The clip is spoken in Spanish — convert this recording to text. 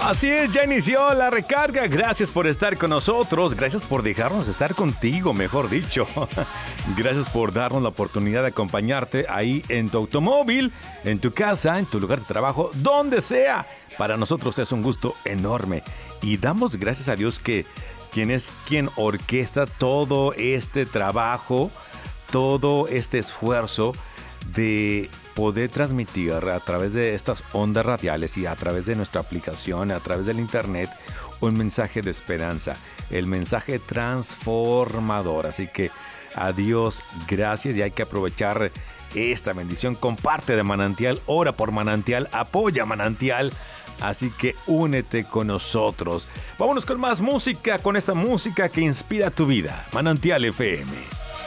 Así es, ya inició la recarga. Gracias por estar con nosotros. Gracias por dejarnos estar contigo, mejor dicho. Gracias por darnos la oportunidad de acompañarte ahí en tu automóvil, en tu casa, en tu lugar de trabajo, donde sea. Para nosotros es un gusto enorme. Y damos gracias a Dios que quien orquesta todo este trabajo, todo este esfuerzo de poder transmitir a través de estas ondas radiales y a través de nuestra aplicación, a través del internet, un mensaje de esperanza, el mensaje transformador. Así que a Dios gracias, y hay que aprovechar esta bendición. Comparte de Manantial, ora por Manantial, apoya Manantial. Así que únete con nosotros. Vámonos con más música, con esta música que inspira tu vida. Manantial FM.